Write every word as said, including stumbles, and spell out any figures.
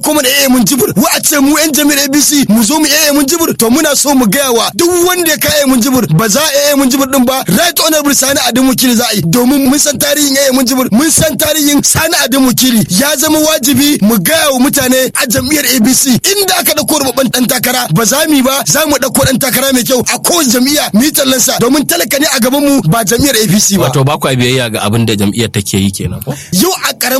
ɗauko mana A A mun jibir wa a ce mu yan jami'ar A B C mu zo mu A A mun jibir to muna so mu gaya wa duk wanda ya kai A A mun jibir ba za A A mun jibir din ba right honorable Sani Adamu Wakili za a yi domin mun san tarihin A A mun jibir mun san tarihin Sani Adamu Wakili ya zama wajibi mu gaya wa mutane a jam'iyyar A B C inda aka dauko babban dan takara ba za mu ba za mu dauko dan takara mai kyau a kowace jam'iyya mu yi tallansa domin talaka ne a gaban mu ba jam'iyyar A B C ba wato ba ku biyayya ga abin da jam'iyyar take yi kenan ko yau a